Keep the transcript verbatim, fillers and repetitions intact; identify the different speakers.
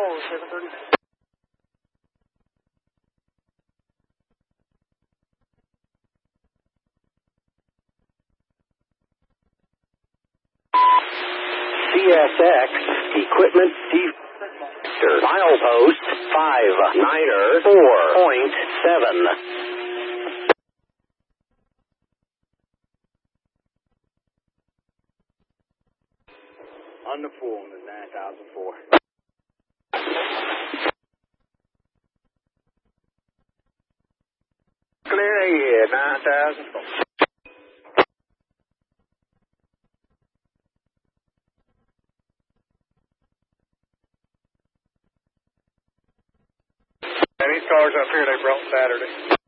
Speaker 1: Tower, seven thirty.
Speaker 2: C S X Equipment Defector. Milepost five niner four point seven.
Speaker 1: On the phone is nine thousand four. Clear ahead, nine thousand four. And these cars up here they brought Saturday.